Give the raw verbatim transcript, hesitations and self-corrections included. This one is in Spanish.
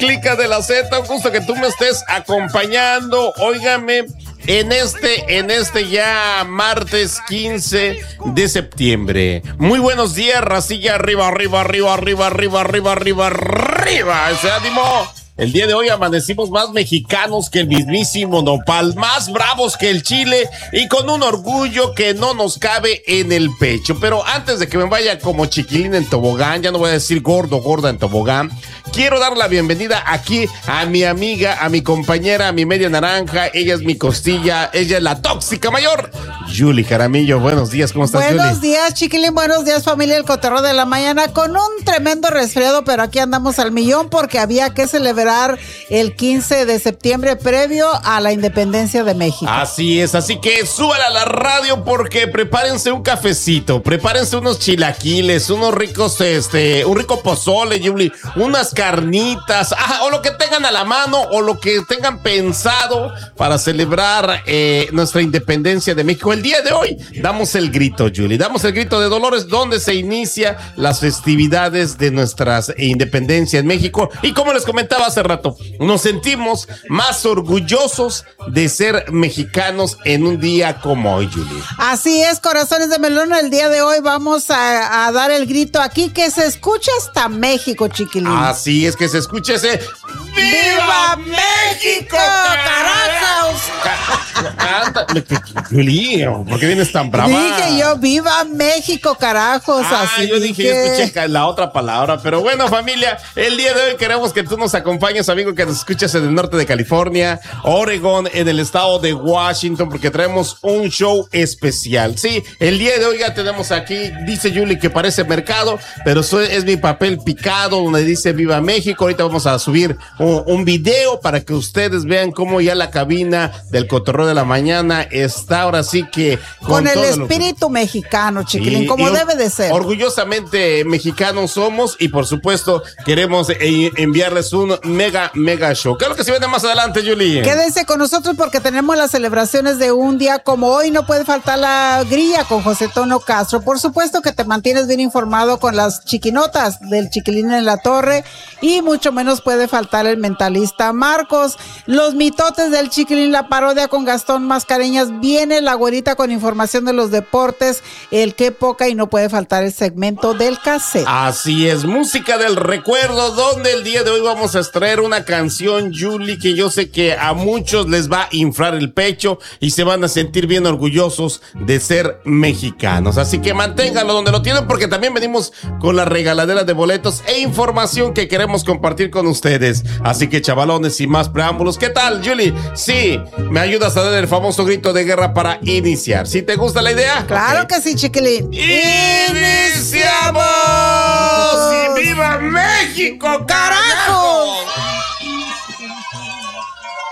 Cíclica de la Z, un gusto que tú me estés acompañando. Óigame, en este, en este ya martes quince de septiembre. Muy buenos días, racilla, arriba, arriba, arriba, arriba, arriba, arriba, arriba, arriba. Ese ánimo. El día de hoy amanecimos más mexicanos que el mismísimo nopal, más bravos que el chile y con un orgullo que no nos cabe en el pecho. Pero antes de que me vaya como chiquilín en tobogán, ya no voy a decir gordo, gorda en tobogán, quiero dar la bienvenida aquí a mi amiga, a mi compañera, a mi media naranja. Ella es mi costilla, ella es la tóxica mayor, Yuli Jaramillo. Buenos días, ¿cómo estás, Yuli? Buenos días, chiquilín, buenos días, familia El Cotorreo de la Mañana, con un tremendo resfriado, pero aquí andamos al millón porque había que celebrar el quince de septiembre previo a la independencia de México. Así es, así que súbala a la radio porque prepárense un cafecito, prepárense unos chilaquiles, unos ricos, este, un rico pozole, Yuli, unas carnitas, ah, o lo que tengan a la mano o lo que tengan pensado para celebrar eh, nuestra independencia de México. El día de hoy damos el grito, Yuli, damos el grito de Dolores, donde se inicia las festividades de nuestra independencia en México. Y como les comentaba hace rato, nos sentimos más orgullosos de ser mexicanos en un día como hoy, Julie. Así es, corazones de melón, el día de hoy vamos a, a dar el grito aquí que se escucha hasta México, chiquilín. Así es, que se escuche ese ¡Viva México, carajos! Julie, ¿por qué vienes tan brava? Dije yo, ¡Viva México, carajos! Ah, así yo dije, dije. yo escuché la otra palabra, pero bueno, familia, el día de hoy queremos que tú nos acompañes, amigo, que nos escuchas en el norte de California, Oregon, en el estado de Washington, porque traemos un show especial. Sí, el día de hoy ya tenemos aquí, dice Yuli que parece mercado, pero eso es mi papel picado, donde dice Viva México. Ahorita vamos a subir un, un video para que ustedes vean cómo ya la cabina del Cotorreo de la Mañana está ahora sí que con, con el espíritu lo... mexicano, chiquilín, sí, como debe de ser. Orgullosamente mexicanos somos y por supuesto queremos eh, enviarles un mega, mega show. ¿Qué es lo que se viene más adelante, Julie? Quédense con nosotros porque tenemos las celebraciones de un día como hoy. No puede faltar la grilla con José Tono Castro. Por supuesto que te mantienes bien informado con las chiquinotas del Chiquilín en la Torre y mucho menos puede faltar el mentalista Marcos. Los mitotes del Chiquilín, la parodia con Gastón Mascareñas. Viene la güerita con información de los deportes, el qué poca, y no puede faltar el segmento del cassette. Así es, música del recuerdo, donde el día de hoy vamos a extraer una canción, Julie, que yo sé que a muchos les va a inflar el pecho y se van a sentir bien orgullosos de ser mexicanos. Así que manténganlo donde lo tienen, porque también venimos con la regaladera de boletos e información que queremos compartir con ustedes. Así que, chavalones, sin más preámbulos, ¿qué tal, Julie? Sí, me ayudas a dar el famoso grito de guerra para iniciar. ¿Sí te gusta la idea? Claro okay. que sí, chiquilín. ¡Iniciamos! ¡Y viva México, carajo!